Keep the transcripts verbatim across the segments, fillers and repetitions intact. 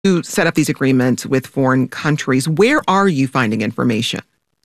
you set up these agreements with foreign countries, where are you finding information?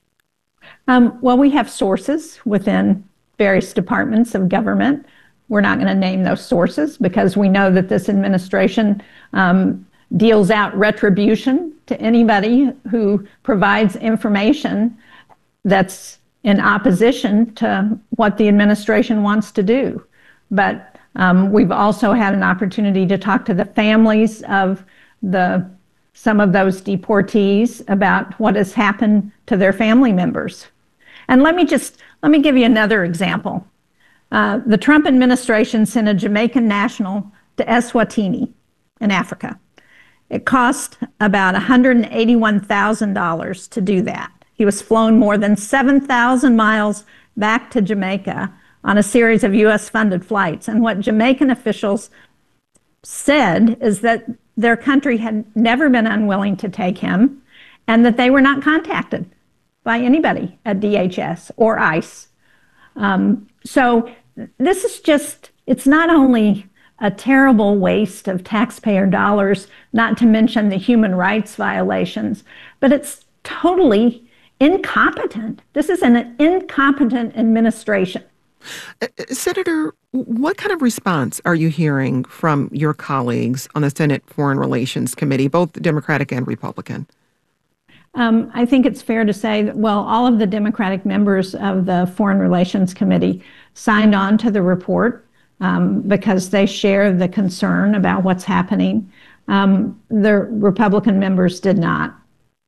Um, well, we have sources within various departments of government. We're not going to name those sources because we know that this administration um, deals out retribution to anybody who provides information that's in opposition to what the administration wants to do. But um, we've also had an opportunity to talk to the families of the some of those deportees about what has happened to their family members. And let me just let me give you another example. Uh, the Trump administration sent a Jamaican national to Eswatini in Africa. It cost about one hundred eighty-one thousand dollars to do that. He was flown more than seven thousand miles back to Jamaica on a series of U S funded flights. And what Jamaican officials said is that their country had never been unwilling to take him and that they were not contacted by anybody at D H S or ICE. Um, so this is just, it's not only a terrible waste of taxpayer dollars, not to mention the human rights violations, but it's totally incompetent. This is an incompetent administration. Uh, Senator, what kind of response are you hearing from your colleagues on the Senate Foreign Relations Committee, both Democratic and Republican? Um, I think it's fair to say that, well, all of the Democratic members of the Foreign Relations Committee signed on to the report um, because they share the concern about what's happening. Um, the Republican members did not.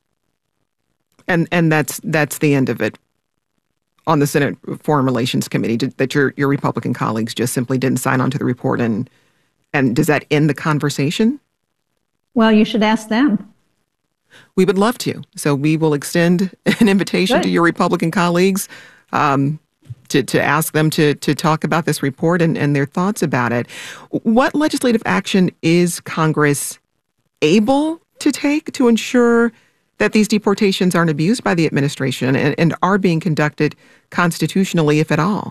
And and that's that's the end of it on the Senate Foreign Relations Committee, that your your Republican colleagues just simply didn't sign on to the report. And and does that end the conversation? Well, you should ask them. We would love to. So we will extend an invitation Good. to your Republican colleagues um, to, to ask them to to talk about this report and, and their thoughts about it. What legislative action is Congress able to take to ensure that these deportations aren't abused by the administration and, and are being conducted constitutionally, if at all?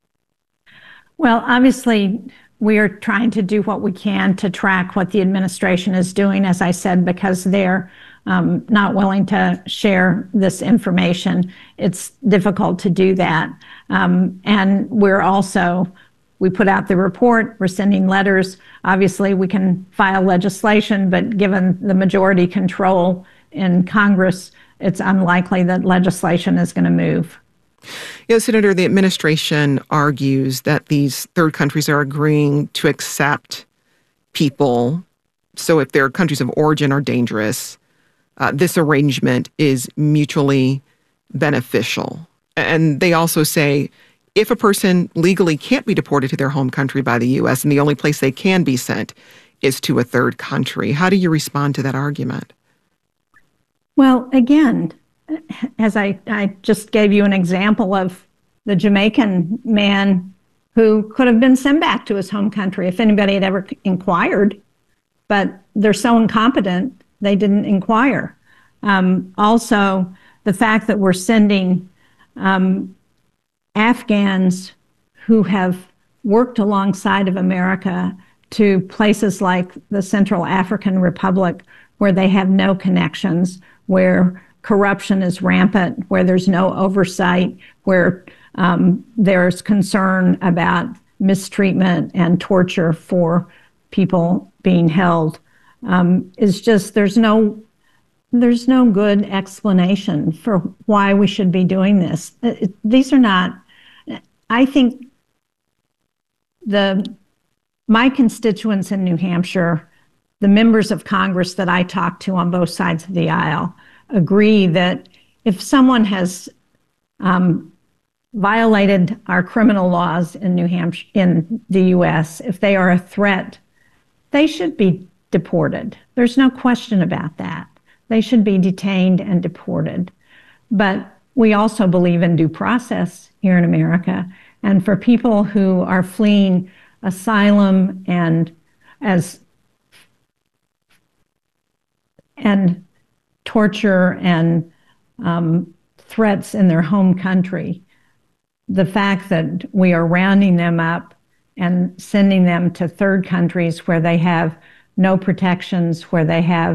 Well, obviously, we are trying to do what we can to track what the administration is doing, as I said, because they're um, not willing to share this information. It's difficult to do that. Um, and we're also, we put out the report, we're sending letters. Obviously, we can file legislation, but given the majority control in Congress, it's unlikely that legislation is going to move. You know, Senator, the administration argues that these third countries are agreeing to accept people. So if their countries of origin are dangerous, uh, this arrangement is mutually beneficial. And they also say if a person legally can't be deported to their home country by the U S and the only place they can be sent is to a third country, how do you respond to that argument? Well, again, as I, I just gave you an example of the Jamaican man who could have been sent back to his home country if anybody had ever inquired, but they're so incompetent, they didn't inquire. Um, also, the fact that we're sending um, Afghans who have worked alongside of America to places like the Central African Republic where they have no connections, where corruption is rampant, where there's no oversight, where um, there's concern about mistreatment and torture for people being held, um, is just, there's no, there's no good explanation for why we should be doing this. It, these are not, I think the, my constituents in New Hampshire, the members of Congress that I talk to on both sides of the aisle, agree that if someone has um, violated our criminal laws in New Hampshire, in the U S, if they are a threat, they should be deported. There's no question about that. They should be detained and deported. But we also believe in due process here in America. And for people who are fleeing asylum and as and torture and um, threats in their home country, the fact that we are rounding them up and sending them to third countries where they have no protections, where they have